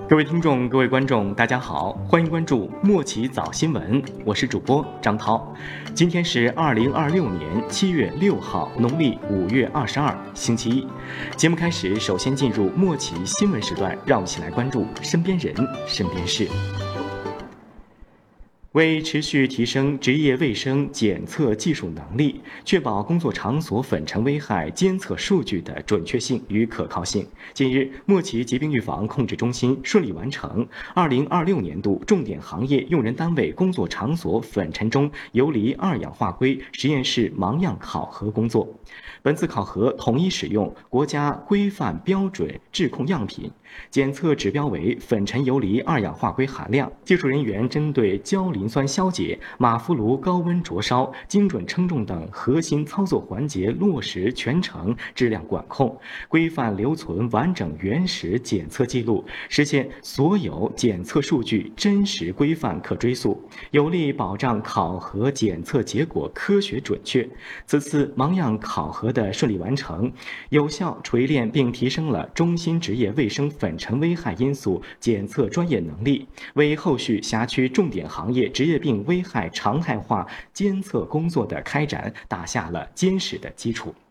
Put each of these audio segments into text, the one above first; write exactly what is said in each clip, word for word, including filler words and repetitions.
各位听众、各位观众，大家好，欢迎关注莫奇早新闻，我是主播张涛。今天是二零二六年七月六号，农历五月二十二，星期一。节目开始，首先进入莫奇新闻时段，让我们一起来关注身边人、身边事。为持续提升职业卫生检测技术能力，确保工作场所粉尘危害监测数据的准确性与可靠性，近日，莫奇疾病预防控制中心顺利完成二零二六年度重点行业用人单位工作场所粉尘中游离二氧化硅实验室盲样考核工作。本次考核统一使用国家规范标准质控样品，检测指标为粉尘游离二氧化硅含量。技术人员针对焦磷酸消解、马伏炉高温灼烧、精准称重等核心操作环节落实全程质量管控，规范留存完整原始检测记录，实现所有检测数据真实规范可追溯，有力保障考核检测结果科学准确。此次盲样考核的顺利完成，有效锤炼并提升了中心职业卫生粉尘危害因素检测专业能力，为后续辖区重点行业职业病危害常态化监测工作的开展打下了坚实的基础。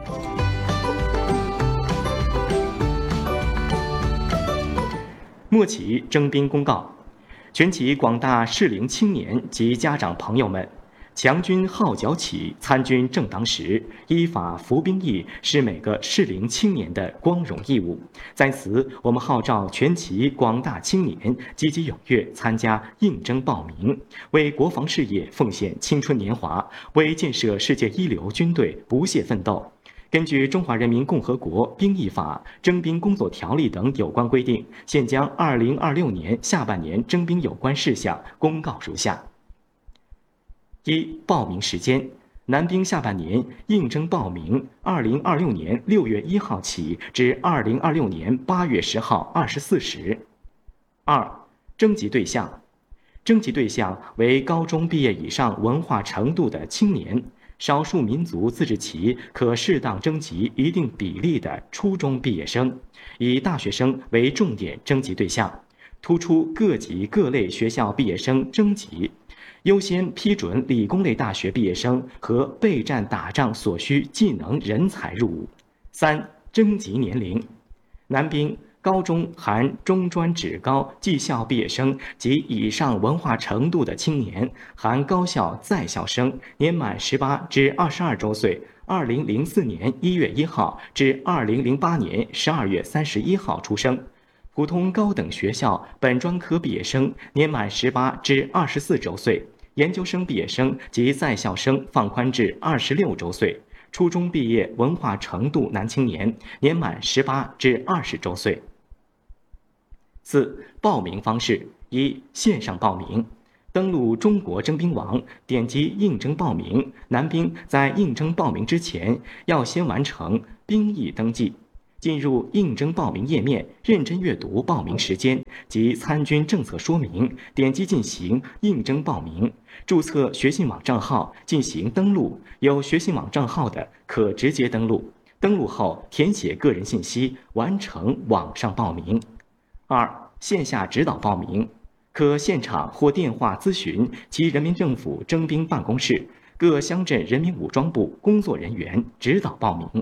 莫奇征兵公告，全体广大适龄青年及家长朋友们，强军号角起，参军正当时，依法服兵役是每个适龄青年的光荣义务。在此，我们号召全旗广大青年积极踊跃参加应征报名，为国防事业奉献青春年华，为建设世界一流军队不懈奋斗。根据《中华人民共和国兵役法》《征兵工作条例》等有关规定，现将二零二六年下半年征兵有关事项公告如下。一、报名时间：男兵下半年应征报名，二零二六年六月一号起至二零二六年八月十号二十四时。二、征集对象：征集对象为高中毕业以上文化程度的青年，少数民族自治旗可适当征集一定比例的初中毕业生，以大学生为重点征集对象，突出各级各类学校毕业生征集。优先批准理工类大学毕业生和备战打仗所需技能人才入伍。三、征集年龄：男兵、高中含中专职高技校毕业生及以上文化程度的青年，含高校在校生，年满十八至二十二周岁，二零零四年一月一号至二零零八年十二月三十一号出生。普通高等学校本专科毕业生，年满十八至二十四周岁，研究生毕业生及在校生放宽至二十六周岁，初中毕业文化程度男青年，年满十八至二十周岁。四、报名方式：一、线上报名。登录中国征兵网，点击应征报名。男兵在应征报名之前，要先完成兵役登记。进入应征报名页面，认真阅读报名时间及参军政策说明，点击进行应征报名，注册学信网账号进行登录。有学信网账号的可直接登录，登录后填写个人信息，完成网上报名。二、线下指导报名，可现场或电话咨询其人民政府征兵办公室、各乡镇人民武装部工作人员指导报名。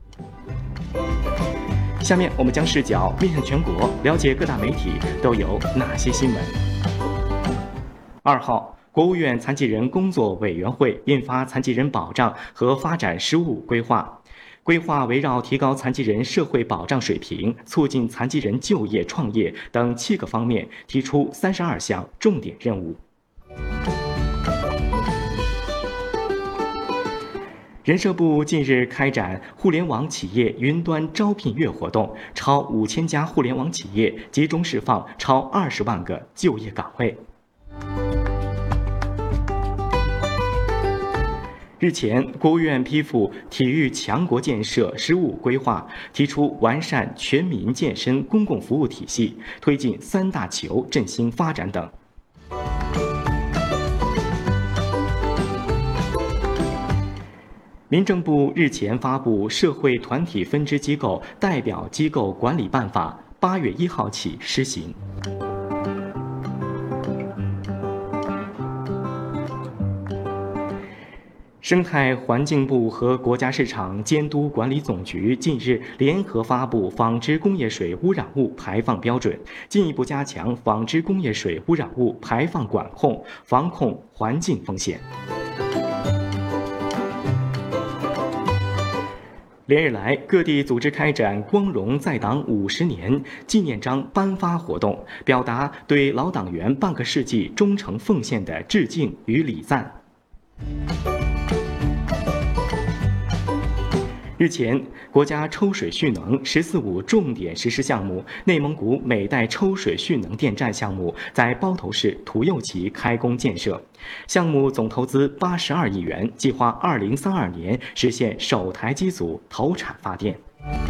下面我们将视角面向全国，了解各大媒体都有哪些新闻。二号，国务院残疾人工作委员会印发《残疾人保障和发展十五规划》，规划围绕提高残疾人社会保障水平、促进残疾人就业创业等七个方面，提出三十二项重点任务。人社部近日开展互联网企业云端招聘月活动，超五千家互联网企业集中释放超二十万个就业岗位。日前，国务院批复《体育强国建设“十五”规划》，提出完善全民健身公共服务体系，推进三大球振兴发展等。民政部日前发布《社会团体分支机构代表机构管理办法》 八月一号起施行。生态环境部和国家市场监督管理总局近日联合发布纺织工业水污染物排放标准，进一步加强纺织工业水污染物排放管控，防控环境风险。连日来，各地组织开展光荣在党五十年纪念章颁发活动，表达对老党员半个世纪忠诚奉献的致敬与礼赞。日前，国家抽水蓄能“十四五”重点实施项目内蒙古每代抽水蓄能电站项目在包头市土右旗开工建设，项目总投资八十二亿元，计划二零三二年实现首台机组投产发电。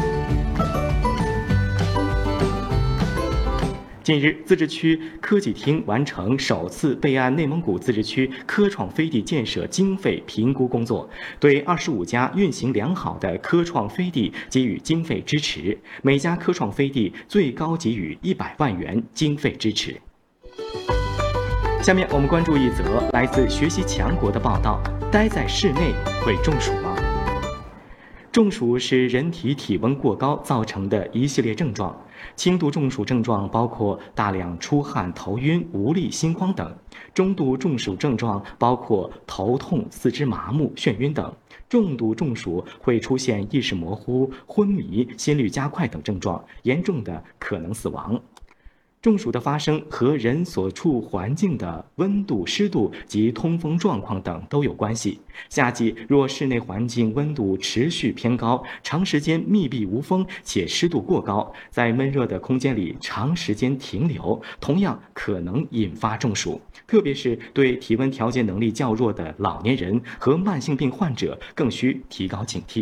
近日，自治区科技厅完成首次备案内蒙古自治区科创飞地建设经费评估工作，对二十五家运行良好的科创飞地给予经费支持，每家科创飞地最高给予一百万元经费支持。下面我们关注一则来自学习强国的报道：待在室内会中暑吗？中暑是人体体温过高造成的一系列症状，轻度中暑症状包括大量出汗、头晕、无力、心慌等；中度中暑症状包括头痛、四肢麻木、眩晕等；重度中暑会出现意识模糊、昏迷、心率加快等症状，严重的可能死亡。中暑的发生和人所处环境的温度、湿度及通风状况等都有关系。夏季若室内环境温度持续偏高，长时间密闭无风且湿度过高，在闷热的空间里长时间停留，同样可能引发中暑。特别是对体温调节能力较弱的老年人和慢性病患者，更需提高警惕。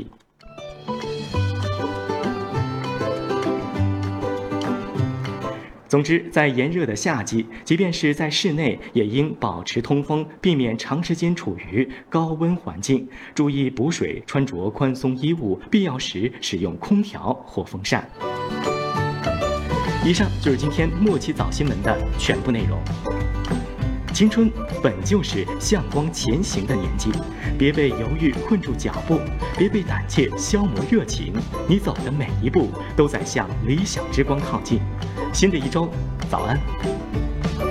总之，在炎热的夏季，即便是在室内，也应保持通风，避免长时间处于高温环境，注意补水，穿着宽松衣物，必要时使用空调或风扇。以上就是今天莫奇早新闻的全部内容。青春本就是向光前行的年纪，别被犹豫困住脚步，别被胆怯消磨热情，你走的每一步都在向理想之光靠近。新的一周，早安。